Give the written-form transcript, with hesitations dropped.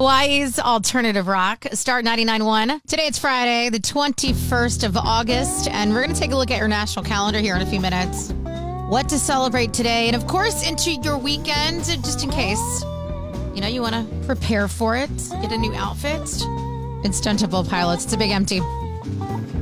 Hawaii's alternative rock, Start 99.1. Today it's Friday, the 21st of August, and we're going to take a look at your national calendar here in a few minutes. What to celebrate today, and of course into your weekend, just in case, you want to prepare for it, get a new outfit. It's Stone Temple Pilots. It's a big empty.